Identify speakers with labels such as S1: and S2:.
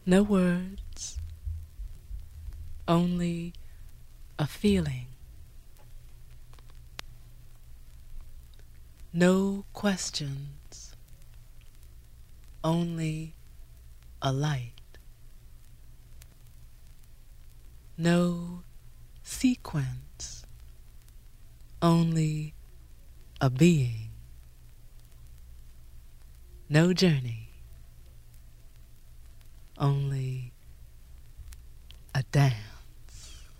S1: No words, only a feeling. No questions, only a light. No sequence, only a being. No journey, only a dance.